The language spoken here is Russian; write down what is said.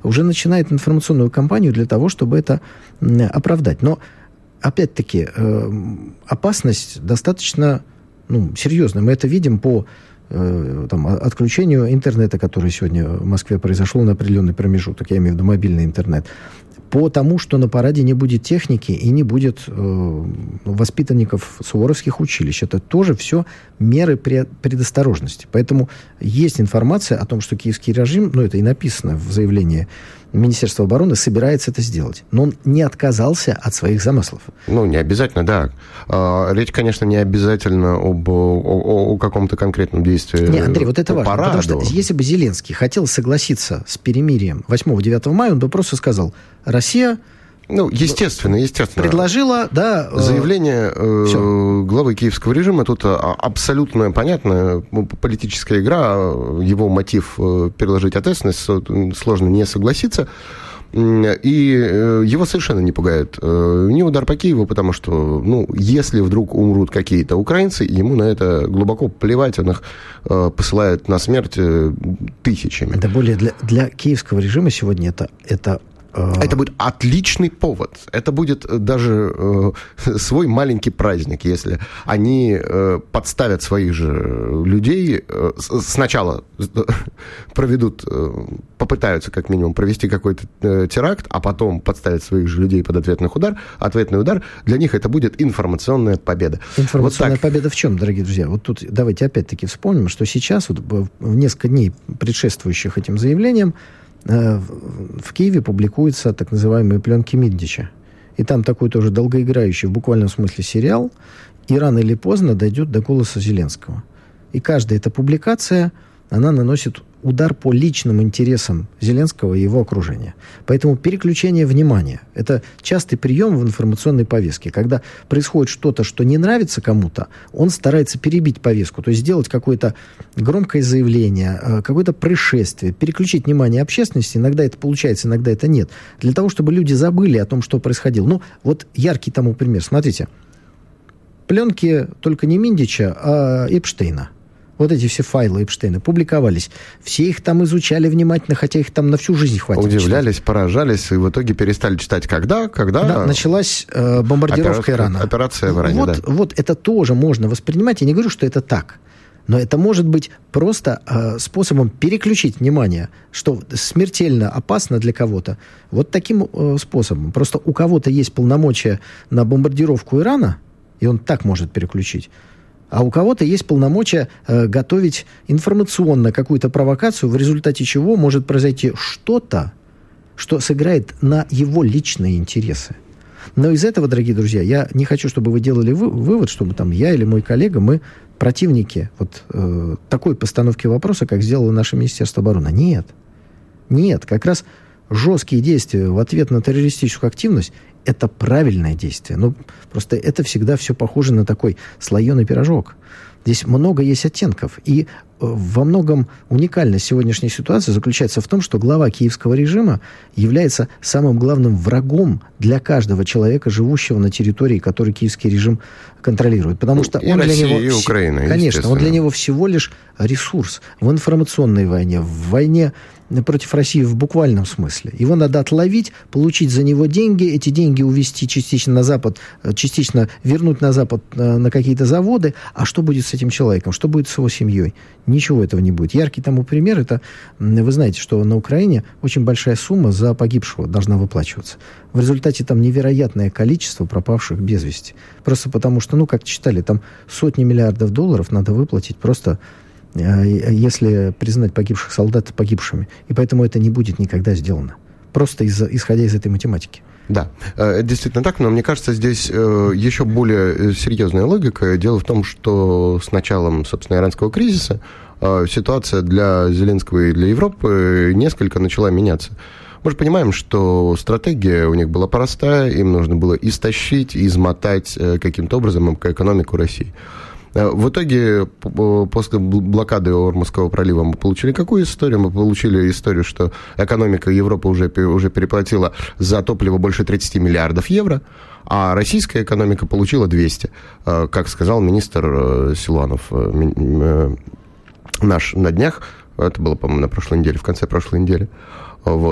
уже начинает информационную кампанию для того, чтобы это оправдать. Но, опять-таки, опасность достаточно серьезная. Мы это видим по отключению интернета, которое сегодня в Москве произошло на определенный промежуток, я имею в виду мобильный интернет, по тому, что на параде не будет техники и не будет воспитанников суворовских училищ. Это тоже все меры предосторожности. Поэтому есть информация о том, что киевский режим, это и написано в заявлении Министерства обороны, собирается это сделать. Но он не отказался от своих замыслов. Не обязательно, да. Речь, конечно, не обязательно о каком-то конкретном действии. Не, Андрей, вот это важно. Параду. Потому что если бы Зеленский хотел согласиться с перемирием 8-9 мая, он бы просто сказал: Россия... естественно. Предложила, да... Заявление главы киевского режима тут абсолютно понятно. Политическая игра, его мотив переложить ответственность, сложно не согласиться. И его совершенно не пугает ни удар по Киеву, потому что, если вдруг умрут какие-то украинцы, ему на это глубоко плевать, он их посылает на смерть тысячами. Да более для киевского режима сегодня это будет отличный повод. Это будет даже свой маленький праздник, если они подставят своих же людей. Сначала попытаются как минимум провести какой-то теракт, а потом подставят своих же людей под ответный удар. Для них это будет информационная победа. Информационная победа в чем, дорогие друзья? Вот тут давайте опять-таки вспомним, что сейчас, в несколько дней предшествующих этим заявлениям, в Киеве публикуются так называемые пленки Миндича. И там такой тоже долгоиграющий, в буквальном смысле, сериал, и рано или поздно дойдет до голоса Зеленского. И каждая эта публикация, она наносит удар по личным интересам Зеленского и его окружения. Поэтому переключение внимания – это частый прием в информационной повестке. Когда происходит что-то, что не нравится кому-то, он старается перебить повестку, то есть сделать какое-то громкое заявление, какое-то происшествие, переключить внимание общественности. Иногда это получается, иногда это нет. Для того, чтобы люди забыли о том, что происходило. Яркий тому пример. Смотрите, пленки только не Миндича, а Эпштейна. Вот эти все файлы Эпштейна публиковались. Все их там изучали внимательно, хотя их там на всю жизнь хватит. Удивлялись, читать. Поражались, и в итоге перестали читать. Когда? Да, началась бомбардировка Ирана. Операция в Иране, да. Вот это тоже можно воспринимать. Я не говорю, что это так. Но это может быть просто способом переключить внимание, что смертельно опасно для кого-то. Вот таким способом. Просто у кого-то есть полномочия на бомбардировку Ирана, и он так может переключить. А у кого-то есть полномочия готовить информационно какую-то провокацию, в результате чего может произойти что-то, что сыграет на его личные интересы. Но из этого, дорогие друзья, я не хочу, чтобы вы делали вывод, чтобы я или мой коллега, мы противники такой постановки вопроса, как сделало наше Министерство обороны. Нет, как раз жесткие действия в ответ на террористическую активность – это правильное действие. Просто это всегда все похоже на такой слоеный пирожок. Здесь много есть оттенков. И во многом уникальность сегодняшней ситуации заключается в том, что глава киевского режима является самым главным врагом для каждого человека, живущего на территории, которую киевский режим контролирует. Потому что и он Россия, для него... и Украина, конечно, он для него всего лишь ресурс в информационной войне, в войне против России в буквальном смысле. Его надо отловить, получить за него деньги, эти деньги увезти частично на Запад, частично вернуть на Запад на какие-то заводы. А что будет с этим человеком? Что будет с его семьей? Ничего этого не будет. Яркий тому пример, это, вы знаете, что на Украине очень большая сумма за погибшего должна выплачиваться. В результате там невероятное количество пропавших без вести. Просто потому что, как читали, там сотни миллиардов долларов надо выплатить просто, если признать погибших солдат погибшими. И поэтому это не будет никогда сделано. Просто исходя из этой математики. Да, это действительно так, но мне кажется, здесь еще более серьезная логика. Дело в том, что с началом, собственно, иранского кризиса ситуация для Зеленского и для Европы несколько начала меняться. Мы же понимаем, что стратегия у них была простая, им нужно было истощить, измотать каким-то образом экономику России. В итоге, после блокады Ормузского пролива мы получили какую историю? Мы получили историю, что экономика Европы уже переплатила за топливо больше 30 миллиардов евро, а российская экономика получила 200, как сказал министр Силуанов наш на днях. Это было, по-моему, на прошлой неделе, в конце прошлой недели.